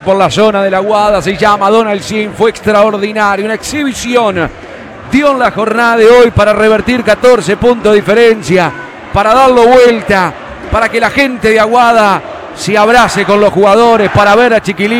por la zona de la Aguada, se llama Donald Sim, fue extraordinario, una exhibición dio en la jornada de hoy para revertir 14 puntos de diferencia, para darlo vuelta, para que la gente de Aguada se abrace con los jugadores, para ver a Chiquilín